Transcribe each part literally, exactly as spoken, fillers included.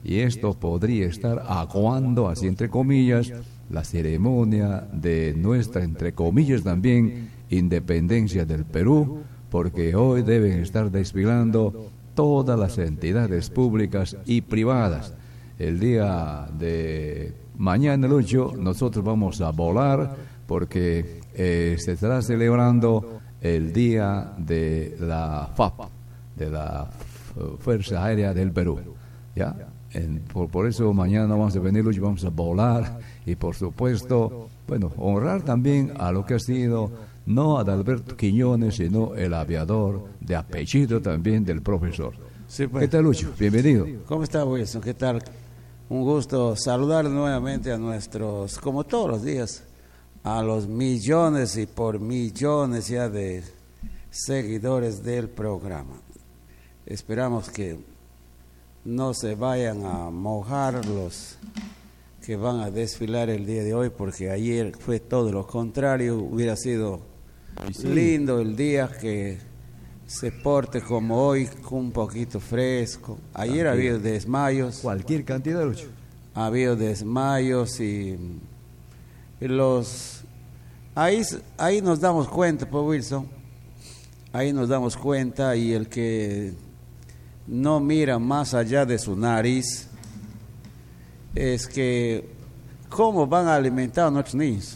y esto podría estar aguando, así entre comillas, la ceremonia de nuestra, entre comillas también, independencia del Perú, porque hoy deben estar desfilando todas las entidades públicas y privadas. El día de mañana, Lucho, nosotros vamos a volar porque eh, se estará celebrando el día de la F A P, de la Fuerza Aérea del Perú, ¿ya? En, por, por eso mañana vamos a venir, Lucho, vamos a volar y por supuesto, bueno, honrar también a lo que ha sido, no a Adalberto Quiñones, sino el aviador de apellido también del profesor. Sí, pues. ¿Qué tal, Lucho? Bienvenido. ¿Cómo está, Wilson? ¿Qué tal? Un gusto saludar nuevamente a nuestros, como todos los días, a los millones y por millones ya de seguidores del programa. Esperamos que no se vayan a mojar los que van a desfilar el día de hoy, porque ayer fue todo lo contrario. Hubiera sido sí. lindo el día que se porte como hoy, un poquito fresco. Ayer ha habido desmayos. Cualquier cantidad de lucha. Ha habido desmayos y, y los... Ahí, ahí nos damos cuenta, pues, Wilson. Ahí nos damos cuenta, y el que no mira más allá de su nariz es que cómo van a alimentar a nuestros niños.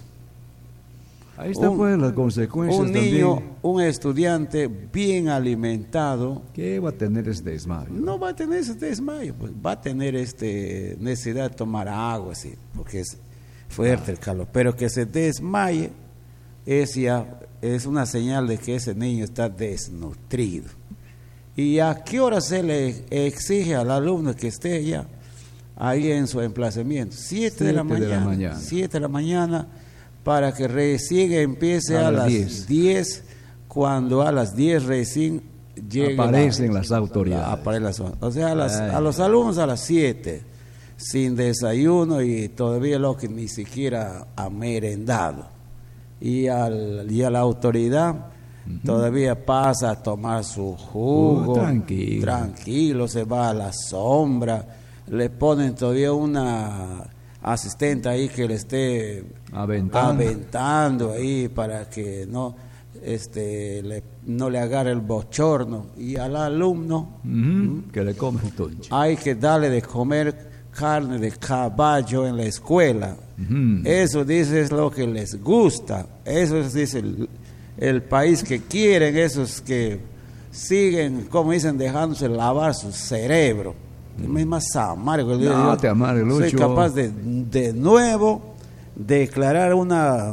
Ahí están pues las consecuencias. Un niño, también. Un estudiante bien alimentado, ¿qué va a tener ese desmayo? No va a tener ese desmayo, pues va a tener este necesidad de tomar agua, sí, porque es fuerte ah. el calor, pero que se desmaye es ya es una señal de que ese niño está desnutrido. ¿Y a qué hora se le exige al alumno que esté ya ahí en su emplazamiento? Siete de la mañana. Siete de la mañana, para que recién empiece a, a las diez. diez, cuando a las diez recién lleguen aparecen la, las autoridades. Aparecen las, o sea, a, las, a los alumnos a las siete, sin desayuno y todavía lo que ni siquiera ha merendado. Y, al, y a la autoridad uh-huh. todavía pasa a tomar su jugo, uh, tranquilo. tranquilo, se va a la sombra, le ponen todavía una asistente ahí que le esté aventando, aventando ahí para que no este le, no le agarre el bochorno. Y al alumno uh-huh. que le come el tonche, hay que darle de comer carne de caballo en la escuela. Uh-huh. Eso dice es lo que les gusta, eso es dice el, el país que quieren, esos que siguen, como dicen, dejándose lavar su cerebro. Uh-huh. Es más amargo. No, yo, te amargo, Lucho. Soy capaz de de nuevo declarar una,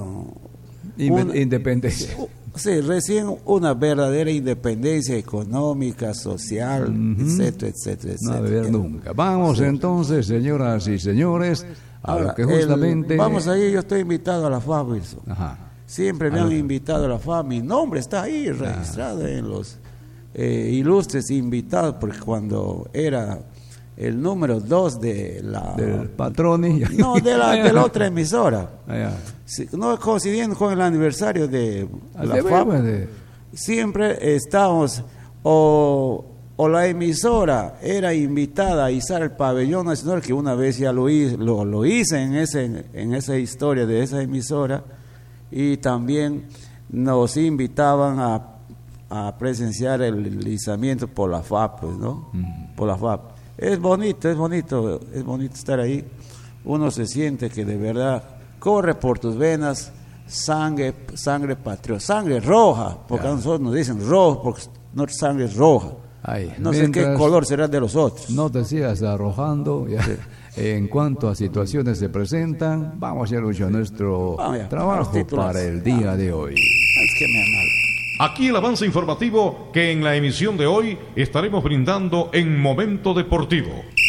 una independencia. Sí, recién una verdadera independencia económica, social, uh-huh. etcétera, etcétera, etcétera. No debe haber nunca. Vamos sí. entonces, señoras y señores, a Ahora, lo que justamente... El, vamos ahí, yo estoy invitado a la F A P, Wilson. Ajá. Siempre me a han lo... invitado a la F A P, mi nombre está ahí registrado ah. en los eh, ilustres invitados, porque cuando era el número dos de la... Del Patroni. No, de la, de la otra emisora. Sí, no coincidiendo con el aniversario de la F A P, de... siempre estábamos, o, o la emisora era invitada a izar el pabellón nacional, que una vez ya lo, lo, lo hice en, ese, en esa historia de esa emisora, y también nos invitaban a, a presenciar el izamiento por la F A P, ¿no? Mm. Por la F A P. Es bonito, es bonito, es bonito estar ahí. Uno se siente que de verdad corre por tus venas sangre, sangre patriota, sangre roja, porque ya. A nosotros nos dicen rojo, porque nuestra sangre es roja. Ay, no sé qué color será de los otros. No te sigas arrojando. Ya. Sí. En cuanto a situaciones se presentan, vamos a hacer nuestro vamos ya, trabajo para el día vamos. de hoy. Es que me amargo. Aquí el avance informativo que en la emisión de hoy estaremos brindando en Momento Deportivo.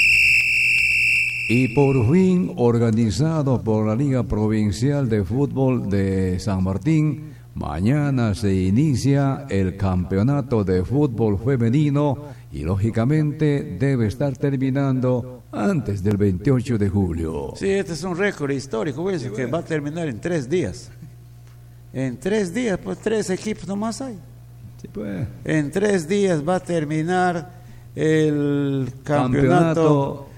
Y por fin, organizado por la Liga Provincial de Fútbol de San Martín, mañana se inicia el campeonato de fútbol femenino y lógicamente debe estar terminando antes del veintiocho de julio. Sí, este es un récord histórico, güey, sí, que va a terminar en tres días. En tres días, pues tres equipos nomás hay. Sí, pues. En tres días va a terminar el campeonato, campeonato